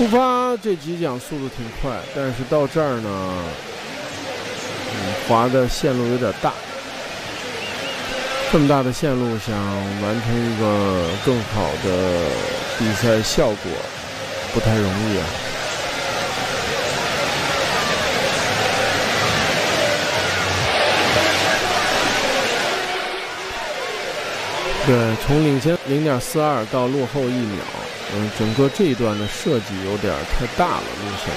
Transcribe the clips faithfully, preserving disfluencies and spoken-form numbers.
出发这几桨速度挺快，但是到这儿呢，嗯，滑的线路有点大。这么大的线路，想完成一个更好的比赛效果，不太容易啊。对，从领先零点四二到落后一秒，嗯，整个这一段的设计有点太大了，路线。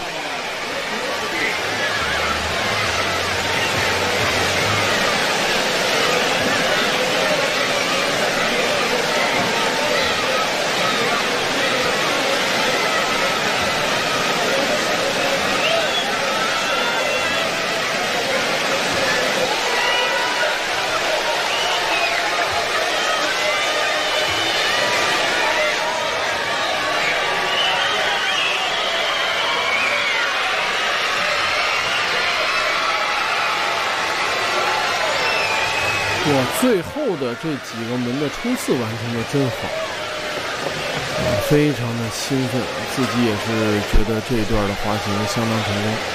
哇，最后的这几个门的冲刺完成的真好，啊，非常的兴奋，自己也是觉得这一段的滑行相当成功。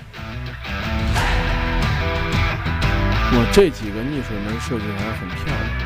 哇，这几个逆水门设计还很漂亮。